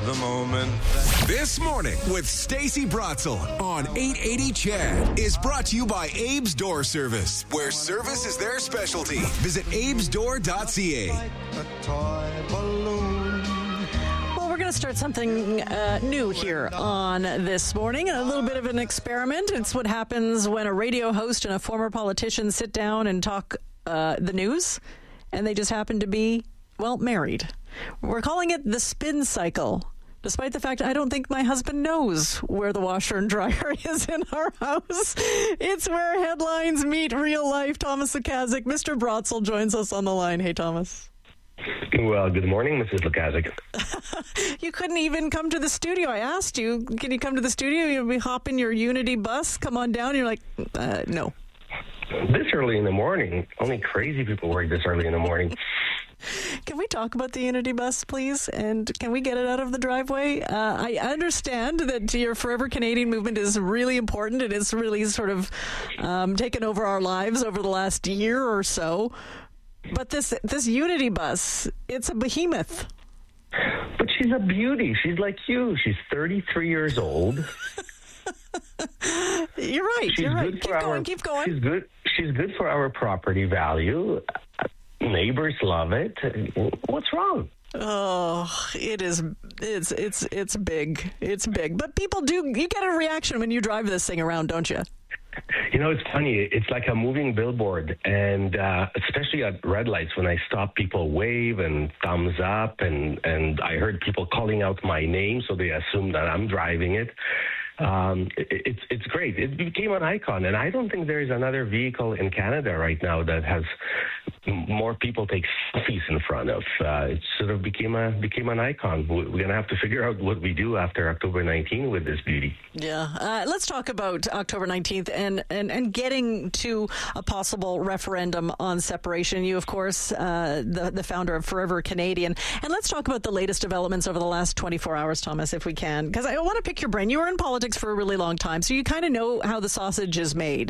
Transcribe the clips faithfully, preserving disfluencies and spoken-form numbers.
the moment. This Morning with Stacey Bratzel on eight eighty C H E D is brought to you by Abe's Door Service, where service is their specialty. Visit abes door dot c a. Like a toy balloon. Well, we're going to start something uh, new here on This Morning, a little bit of an experiment. It's what happens when a radio host and a former politician sit down and talk uh, the news, and they just happen to be, well, married. We're calling it the spin cycle, despite the fact I don't think my husband knows where the washer and dryer is in our house. It's where headlines meet real life. Thomas Lukaszuk, Mister Bratzel, joins us on the line. Hey, Thomas. Well, good morning, Missus Lukaszuk. You couldn't even come to the studio. I asked you, can you come to the studio? You'll be hopping your Unity bus, come on down. You're like, uh, no. This early in the morning, only crazy people work this early in the morning. Can we talk about the Unity bus, please? And can we get it out of the driveway? Uh, I understand that your Forever Canadian movement is really important. It has really sort of um, taken over our lives over the last year or so. But this this Unity bus, it's a behemoth. But she's a beauty. She's like you. She's thirty-three years old. You're right. She's you're right. good Keep for going. Our, keep going. She's good. She's good for our property value. Neighbors love it. What's wrong? Oh, it is. It's it's it's big. It's big. But people do. You get a reaction when you drive this thing around, don't you? You know, it's funny. It's like a moving billboard, and uh, especially at red lights, when I stop, people wave and thumbs up, and and I heard people calling out my name, so they assume that I'm driving it. Um, it, it's it's great. It became an icon, and I don't think there is another vehicle in Canada right now that has more people take selfies in front of. Uh, it sort of became a became an icon. We're going to have to figure out what we do after October nineteenth with this beauty. Yeah, uh, let's talk about October nineteenth and, and, and getting to a possible referendum on separation. You, of course, uh, the the founder of Forever Canadian, and let's talk about the latest developments over the last twenty-four hours, Thomas, if we can, because I want to pick your brain. You were in politics for a really long time, so you kind of know how the sausage is made.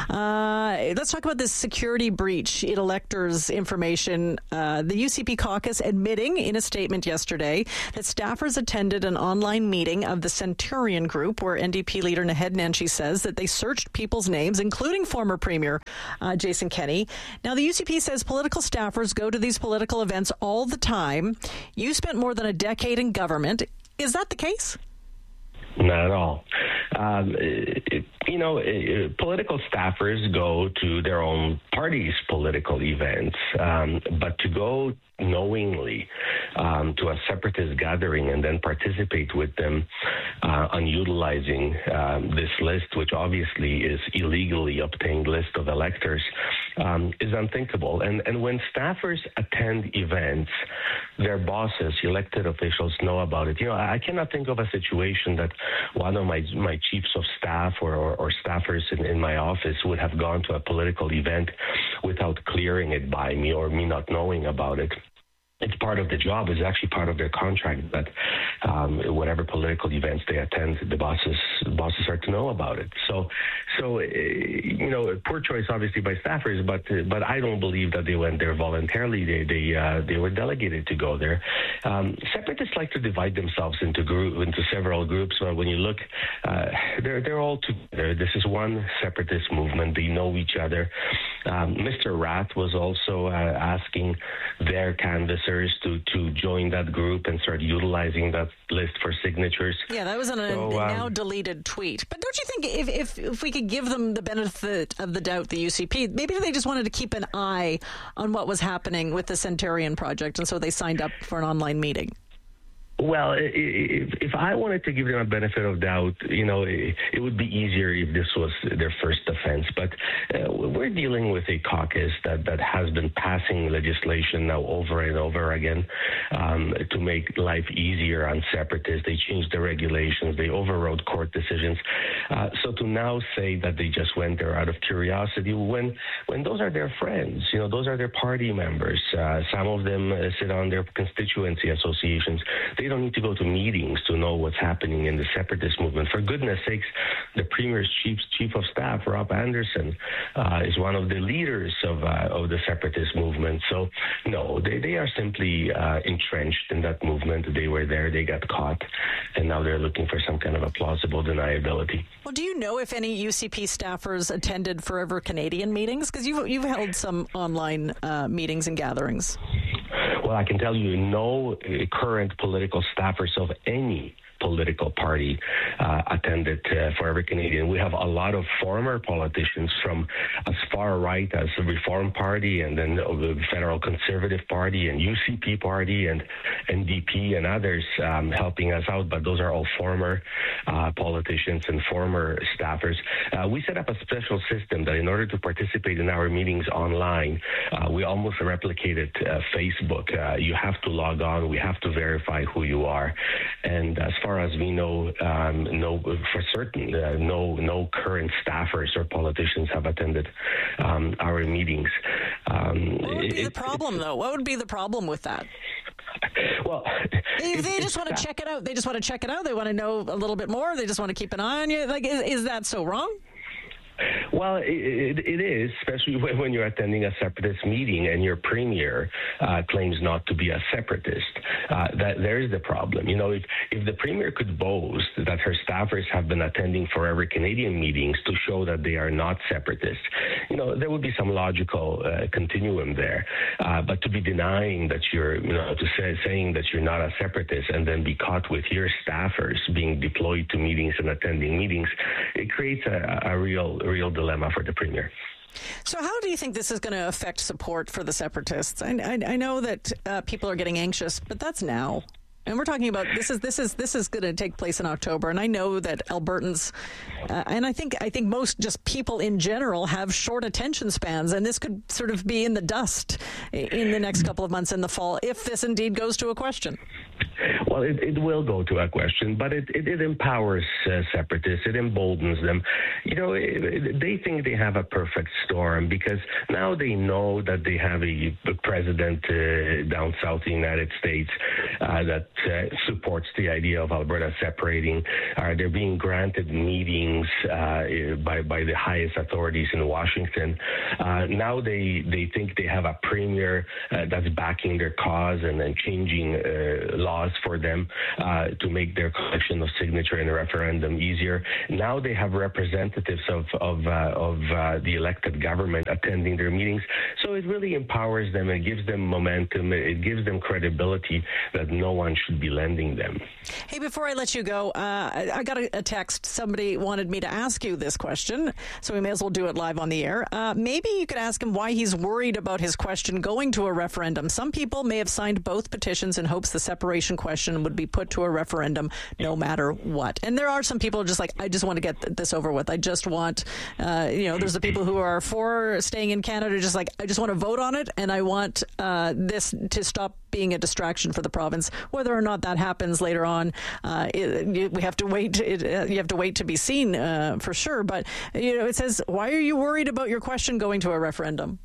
Uh, let's talk about this security breach in electors' information. Uh, the U C P caucus admitting in a statement yesterday that staffers attended an online meeting of the Centurion Group, where N D P leader Naheed Nenshi says that they searched people's names, including former Premier uh, Jason Kenney. Now, the U C P says political staffers go to these political events all the time. You spent more than a decade in government. Is that the case? Not at all. Um, it, you know, it, political staffers go to their own party's political events, um, but to go knowingly um, to a separatist gathering and then participate with them uh, on utilizing um, this list, which obviously is illegally obtained list of electors, um, is unthinkable. And, and when staffers attend events, their bosses, elected officials, know about it. You know, I cannot think of a situation that one of my my chiefs of staff or, or, or staffers in, in my office would have gone to a political event without clearing it by me or me not knowing about it. It's part of the job. It's actually part of their contract that um, whatever political events they attend, the bosses bosses are to know about it. So, so uh, you know, poor choice obviously by staffers, but uh, but I don't believe that they went there voluntarily. They they uh, they were delegated to go there. Um, separatists like to divide themselves into group into several groups. But when you look, uh, they're they're all together. This is one separatist movement. They know each other. Um, Mister Rath was also uh, asking their canvassers to, to join that group and start utilizing that list for signatures. Yeah, that was on a so, um, now deleted tweet. But don't you think if, if if we could give them the benefit of the doubt, the U C P, maybe they just wanted to keep an eye on what was happening with the Centurion project, and so they signed up for an online meeting? Well, if, if I wanted to give them a benefit of doubt, you know, it, it would be easier if this was their first offense. But uh, we're dealing with a caucus that, that has been passing legislation now over and over again um, to make life easier on separatists. They changed the regulations. They overrode court decisions. Uh, so to now say that they just went there out of curiosity, when when those are their friends, you know, those are their party members. Uh, some of them uh, sit on their constituency associations. They they don't need to go to meetings to know what's happening in the separatist movement. For goodness sakes, the Premier's chief chief of staff, Rob Anderson, uh, is one of the leaders of uh, of the separatist movement. So no, they they are simply uh, entrenched in that movement. They were there, they got caught, and now they're looking for some kind of a plausible deniability. Well, do you know if any U C P staffers attended Forever Canadian meetings? Because you've, you've held some online uh, meetings and gatherings. Well, I can tell you no uh, current political staffers of any political party uh, attended uh, Forever Canadian. We have a lot of former politicians from as far right as the Reform Party and then the Federal Conservative Party and U C P Party and N D P and others um, helping us out, but those are all former uh, politicians and former staffers. Uh, we set up a special system that in order to participate in our meetings online, uh, we almost replicated uh, Facebook. Uh, you have to log on. We have to verify who you are. And as far as we know, um, no, for certain, uh, no, no current staffers or politicians have attended um, our meetings. Um, what would be it, the problem, though? What would be the problem with that? Well, they, it, they just want to check it out. They just want to check it out. They want to know a little bit more. They just want to keep an eye on you. Like, is, is that so wrong? Well, it, it, it is, especially when, when you're attending a separatist meeting and your premier uh, claims not to be a separatist. Uh, that there is the problem. You know, if, if the premier could boast that her staffers have been attending Forever Canadian meetings to show that they are not separatists, you know, there would be some logical uh, continuum there. Uh, but to be denying that you're, you know, to say, saying that you're not a separatist and then be caught with your staffers being deployed to meetings and attending meetings, it creates a, a real real dilemma for the premier. So how do you think this is going to affect support for the separatists? I, I, I know that uh, people are getting anxious, but that's now. And we're talking about this is this is this is going to take place in October, and I know that Albertans, uh, and I think I think most just people in general have short attention spans, and this could sort of be in the dust in the next couple of months in the fall if this indeed goes to a question. Well, it, it will go to a question, but it, it, it empowers uh, separatists. It emboldens them. You know, it, it, they think they have a perfect storm because now they know that they have a, a president uh, down south in the United States uh, that uh, supports the idea of Alberta separating. Uh, they're being granted meetings uh, by, by the highest authorities in Washington. Uh, now they, they think they have a premier uh, that's backing their cause and, and changing uh, laws for them uh, to make their collection of signature in a referendum easier. Now they have representatives of of, uh, of uh, the elected government attending their meetings. So it really empowers them. It gives them momentum. It gives them credibility that no one should be lending them. Hey, before I let you go, uh, I, I got a, a text. Somebody wanted me to ask you this question, so we may as well do it live on the air. Uh, maybe you could ask him why he's worried about his question going to a referendum. Some people may have signed both petitions in hopes the separation question would be put to a referendum no matter what. And there are some people just like, I just want to get th- this over with. I just want, uh, you know, there's the people who are for staying in Canada, just like, I just want to vote on it, and I want uh, this to stop being a distraction for the province. Whether or not that happens later on, uh, it, we have to wait. It, uh, you have to wait to be seen uh, for sure. But you know, it says, why are you worried about your question going to a referendum?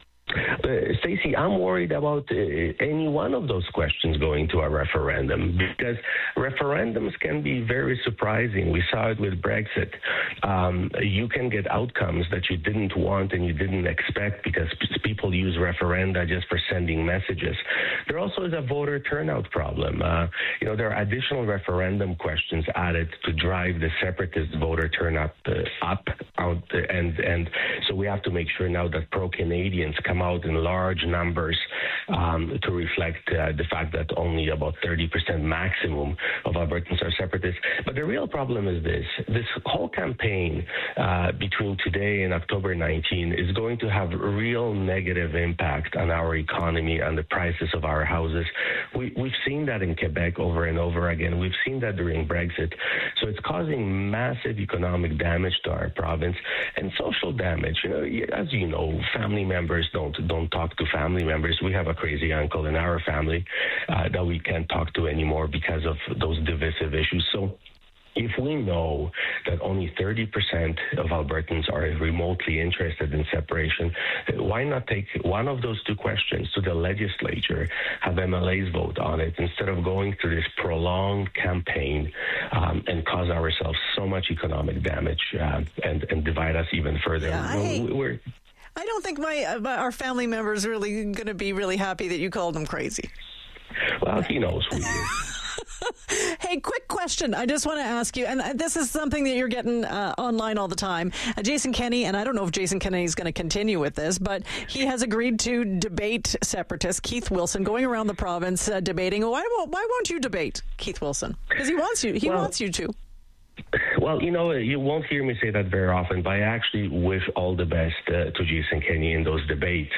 Uh, Stacey, I'm worried about uh, any one of those questions going to a referendum because referendums can be very surprising. We saw it with Brexit. Um, you can get outcomes that you didn't want and you didn't expect because p- people use referenda just for sending messages. There also is a voter turnout problem. Uh, you know, there are additional referendum questions added to drive the separatist voter turnout uh, up, out, uh, and and so we have to make sure now that pro-Canadians come out in large numbers um, to reflect uh, the fact that only about thirty percent maximum of Albertans are separatists. But the real problem is this. This whole campaign uh, between today and October nineteenth is going to have real negative impact on our economy and the prices of our houses. We, we've seen that in Quebec over and over again. We've seen that during Brexit. So it's causing massive economic damage to our province and social damage. You know, as you know, family members don't don't talk to family members. We have a crazy uncle in our family uh, that we can't talk to anymore because of those divisive issues. So if we know that only thirty percent of Albertans are remotely interested in separation, why not take one of those two questions to the legislature, have M L As vote on it, instead of going through this prolonged campaign um, and cause ourselves so much economic damage uh, and, and divide us even further. Yeah, I, We're, I don't think my uh, our family members are really going to be really happy that you called them crazy. Well, he knows who he is. Hey, quick question. I just want to ask you, and this is something that you're getting uh, online all the time. Uh, Jason Kenney, and I don't know if Jason Kenney is going to continue with this, but he has agreed to debate separatist Keith Wilson, going around the province uh, debating. Why won't, why won't you debate Keith Wilson? Because he wants you. He well, wants you to. Well, you know, you won't hear me say that very often, but I actually wish all the best uh, to Jason Kenney in those debates.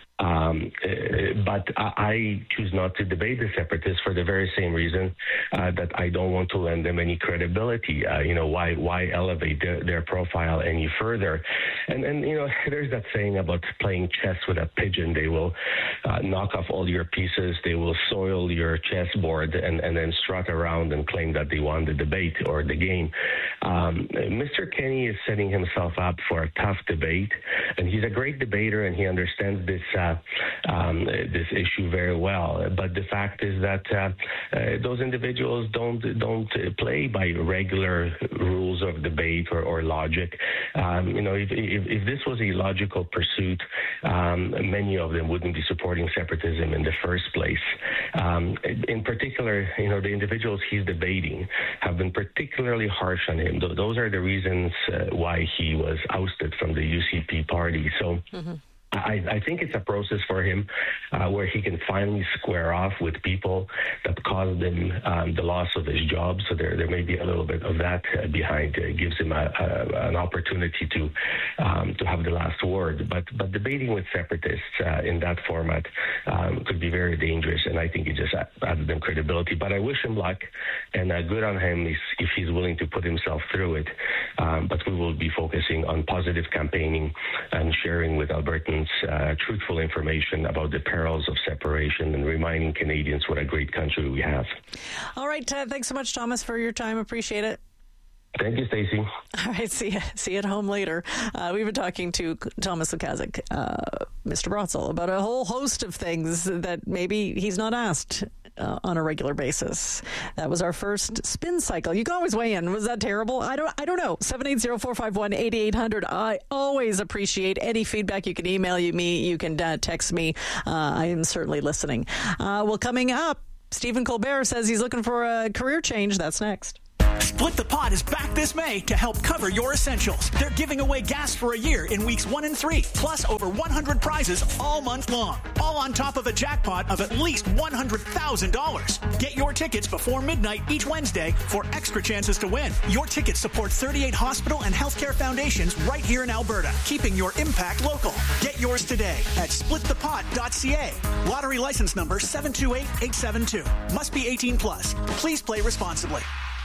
Um, uh, but I, I choose not to debate the separatists for the very same reason uh, that I don't want to lend them any credibility. Uh, you know, why why elevate their, their profile any further? And, and, you know, there's that saying about playing chess with a pigeon. They will uh, knock off all your pieces. They will soil your chessboard and, and then strut around and claim that they won the debate or the game. Um, Mister Kenney is setting himself up for a tough debate, and he's a great debater, and he understands this uh, Um, this issue very well, but the fact is that uh, uh, those individuals don't don't play by regular rules of debate or, or logic. Um, you know, if, if, if this was a logical pursuit, um, many of them wouldn't be supporting separatism in the first place. Um, in particular, you know, the individuals he's debating have been particularly harsh on him. Those are the reasons uh, why he was ousted from the U C P party. So. Mm-hmm. I, I think it's a process for him uh, where he can finally square off with people that caused him um, the loss of his job. So there there may be a little bit of that uh, behind. It gives him a, a, an opportunity to um, to have the last word. But but debating with separatists uh, in that format um, could be very dangerous, and I think it just adds them credibility. But I wish him luck, and uh, good on him if, if he's willing to put himself through it. Um, but we will be focusing on positive campaigning and sharing with Albertans Uh, truthful information about the perils of separation and reminding Canadians what a great country we have. All right. Uh, thanks so much, Thomas, for your time. Appreciate it. Thank you, Stacey. All right. See you, see you at home later. Uh, we've been talking to Thomas Lukaszuk, uh, Mister Brotzel, about a whole host of things that maybe he's not asked uh, on a regular basis. That was our first spin cycle. You can always weigh in. Was that terrible? I don't I don't know. seven eight zero, four five one, eight eight hundred. I always appreciate any feedback. You can email me. You can uh, text me. Uh, I am certainly listening. Uh, well, coming up, Stephen Colbert says he's looking for a career change. That's next. Split the Pot is back this May to help cover your essentials. They're giving away gas for a year in weeks one and three, plus over one hundred prizes all month long, all on top of a jackpot of at least one hundred thousand dollars. Get your tickets before midnight each Wednesday for extra chances to win. Your tickets support thirty-eight hospital and healthcare foundations right here in Alberta, keeping your impact local. Get yours today at split the pot dot c a. Lottery license number seven two eight eight seven two. Must be eighteen plus. Please play responsibly.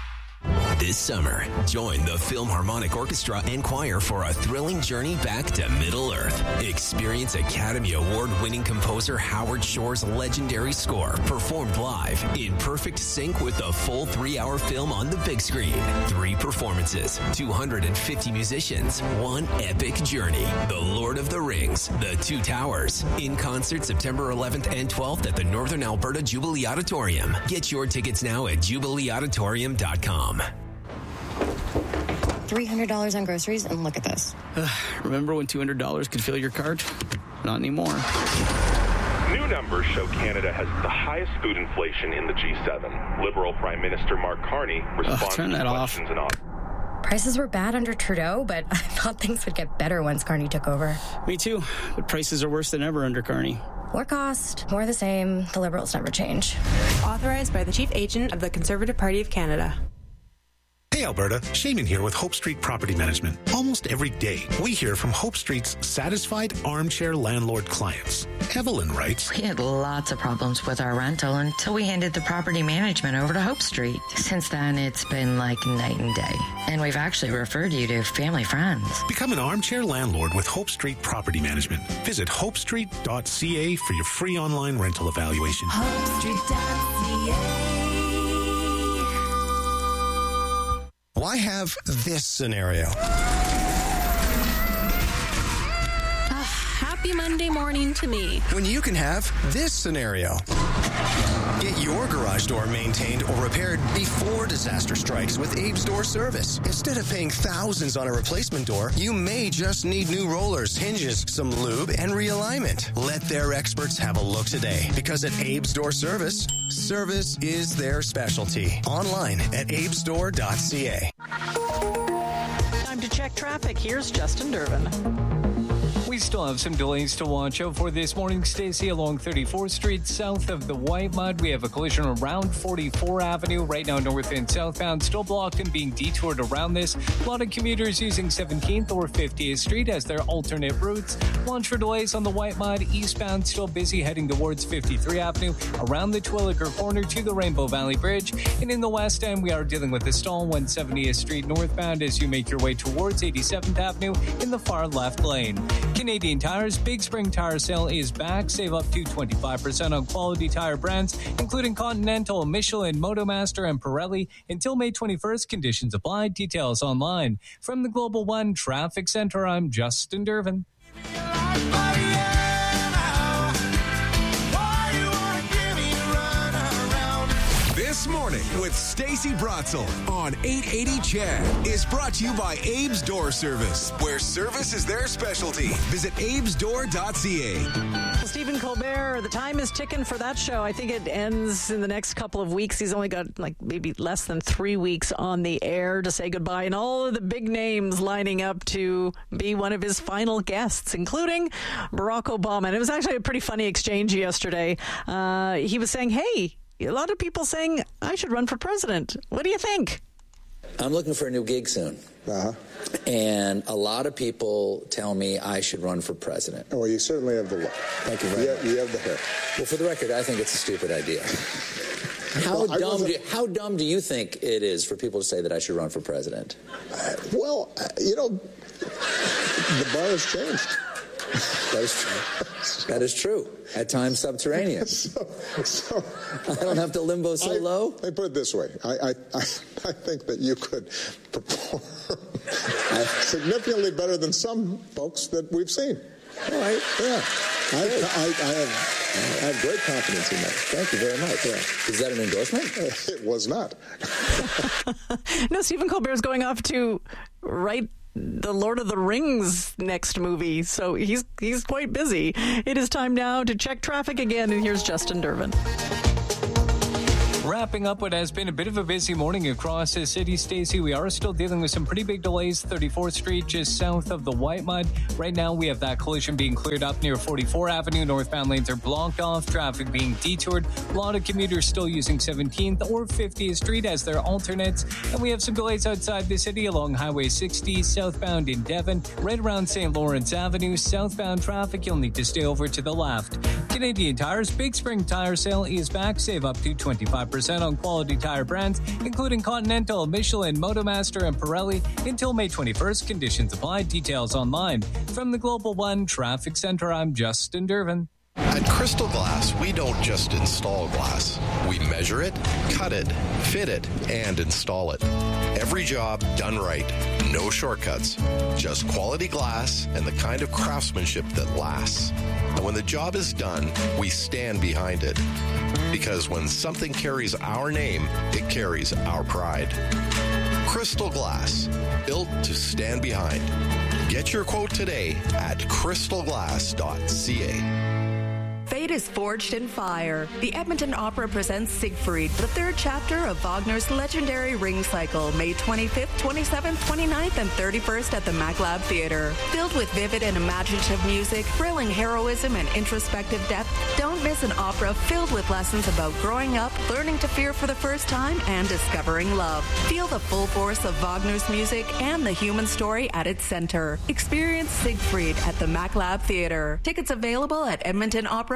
This summer, join the Philharmonic Orchestra and Choir for a thrilling journey back to Middle Earth. Experience Academy Award-winning composer Howard Shore's legendary score performed live in perfect sync with the full three-hour film on the big screen. Three performances, two hundred fifty musicians, one epic journey. The Lord of the Rings, The Two Towers, in concert September eleventh and twelfth at the Northern Alberta Jubilee Auditorium. Get your tickets now at jubilee auditorium dot com. three hundred dollars on groceries, and look at this. Uh, remember when two hundred dollars could fill your cart? Not anymore. New numbers show Canada has the highest food inflation in the G seven. Liberal Prime Minister Mark Carney responds turn that to off. questions and offers. Prices were bad under Trudeau, but I thought things would get better once Carney took over. Me too, but prices are worse than ever under Carney. More cost, more the same. The Liberals never change. Authorized by the Chief Agent of the Conservative Party of Canada. Hey Alberta, Shaman here with Hope Street Property Management. Almost every day, we hear from Hope Street's satisfied armchair landlord clients. Evelyn writes, We had lots of problems with our rental until we handed the property management over to Hope Street. Since then, it's been like night and day. And we've actually referred you to family friends. Become an armchair landlord with Hope Street Property Management. Visit hope street dot c a for your free online rental evaluation. hope street dot c a Why have this scenario? Happy Monday morning to me. When you can have this scenario. Get your garage door maintained or repaired before disaster strikes with Abe's Door Service. Instead of paying thousands on a replacement door, you may just need new rollers, hinges, some lube, and realignment. Let their experts have a look today, because at Abe's Door Service, service is their specialty. Online at abes door dot c a. Time to check traffic. Here's Justin Durbin. We still have some delays to watch out for this morning, Stacey, along thirty-fourth Street, south of the White Mud. We have a collision around forty-fourth Avenue. Right now, north and southbound, still blocked and being detoured around this. A lot of commuters using seventeenth or fiftieth Street as their alternate routes. Watch for delays on the White Mud. Eastbound, still busy heading towards fifty-third Avenue, around the Twilliger Corner to the Rainbow Valley Bridge. And in the west end, we are dealing with a stall one seventieth Street northbound as you make your way towards eighty-seventh Avenue in the far left lane. Canadian Tire's Big Spring Tire Sale is back. Save up to twenty-five percent on quality tire brands, including Continental, Michelin, Motomaster, and Pirelli. Until May twenty-first, conditions apply. Details online. From the Global One Traffic Center, I'm Justin Durbin. This Morning with Stacey Bratzel on eight eighty C H E D is brought to you by Abe's Door Service, where service is their specialty. Visit abes door dot c a. Well, Stephen Colbert, the time is ticking for that show. I think it ends in the next couple of weeks. He's only got like maybe less than three weeks on the air to say goodbye, and all of the big names lining up to be one of his final guests, including Barack Obama. And it was actually a pretty funny exchange yesterday. Uh, he was saying, hey, a lot of people saying I should run for president. What do you think? I'm looking for a new gig soon. Uh-huh. And a lot of people tell me I should run for president. Oh, well, you certainly have the look. Thank you very you much. Have, you have the hair. Well, for the record, I think it's a stupid idea. How well, dumb do you, how dumb do you think it is for people to say that I should run for president? Uh, well, uh, you know, the bar has changed. That is true. That is true. At times subterraneous. so, so, I don't have to limbo so I, low. Let me put it this way. I, I, I, I think that you could perform significantly better than some folks that we've seen. All right. Yeah. I, I, I, have, I have great confidence in that. Thank you very much. Yeah. Is that an endorsement? It was not. No, Stephen Colbert's going off to write the Lord of the Rings next movie, so he's he's quite busy. It is time now to check traffic again, and here's Justin Durbin. Wrapping up what has been a bit of a busy morning across the city, Stacey. We are still dealing with some pretty big delays. thirty-fourth Street, just south of the White Mud. Right now, we have that collision being cleared up near forty-fourth Avenue. Northbound lanes are blocked off. Traffic being detoured. A lot of commuters still using seventeenth or fiftieth Street as their alternates. And we have some delays outside the city along Highway sixty, southbound in Devon. Right around Saint Lawrence Avenue. Southbound traffic, you'll need to stay over to the left. Canadian Tire's Big Spring Tire Sale is back. Save up to twenty-five percent on quality tire brands, including Continental, Michelin, Motomaster, and Pirelli. Until May twenty-first, conditions apply. Details online. From the Global One Traffic Center, I'm Justin Durbin. At Crystal Glass, we don't just install glass. We measure it, cut it, fit it, and install it. Every job done right. No shortcuts. Just quality glass and the kind of craftsmanship that lasts. And when the job is done, we stand behind it. Because when something carries our name, it carries our pride. Crystal Glass, built to stand behind. Get your quote today at crystal glass dot c a. Fate is forged in fire. The Edmonton Opera presents Siegfried, the third chapter of Wagner's legendary Ring Cycle, May twenty-fifth, twenty-seventh, twenty-ninth, and thirty-first at the MacLab Theatre. Filled with vivid and imaginative music, thrilling heroism, and introspective depth, don't miss an opera filled with lessons about growing up, learning to fear for the first time, and discovering love. Feel the full force of Wagner's music and the human story at its center. Experience Siegfried at the MacLab Theatre. Tickets available at edmonton opera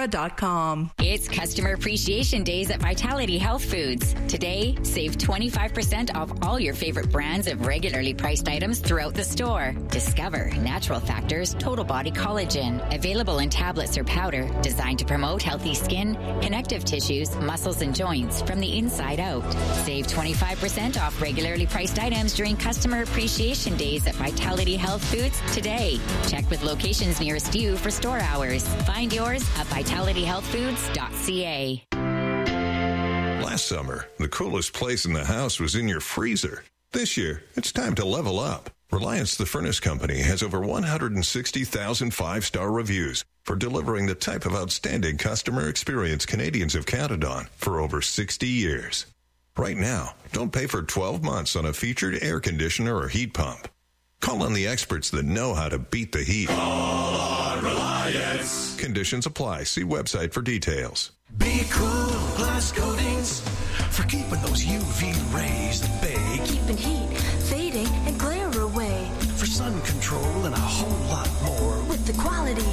dot com. It's Customer Appreciation Days at Vitality Health Foods. Today, save twenty-five percent off all your favorite brands of regularly priced items throughout the store. Discover Natural Factors Total Body Collagen, available in tablets or powder, designed to promote healthy skin, connective tissues, muscles, and joints from the inside out. Save twenty-five percent off regularly priced items during Customer Appreciation Days at Vitality Health Foods today. Check with locations nearest you for store hours. Find yours at vitality health foods dot c a. Last summer, the coolest place in the house was in your freezer. This year, it's time to level up. Reliance the Furnace Company has over one hundred sixty thousand five-star reviews for delivering the type of outstanding customer experience Canadians have counted on for over sixty years. Right now, don't pay for twelve months on a featured air conditioner or heat pump. Call on the experts that know how to beat the heat. Call on Reliance. Conditions apply. See website for details. Be cool, glass coatings for keeping those U V rays at bay. Keeping heat